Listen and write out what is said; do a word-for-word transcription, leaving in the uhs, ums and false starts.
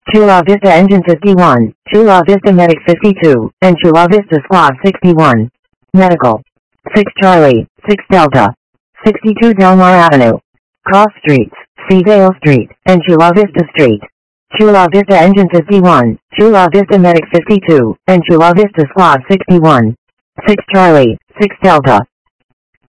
Chula Vista Engine fifty-one, Chula Vista Medic fifty-two, and Chula Vista Squad sixty-one. Medical. six Charlie, six Delta. sixty-two Delmar Avenue. Cross Streets, Seavale Street, and Chula Vista Street. Chula Vista Engine fifty-one, Chula Vista Medic fifty-two, and Chula Vista Squad sixty-one. six Charlie, six Delta.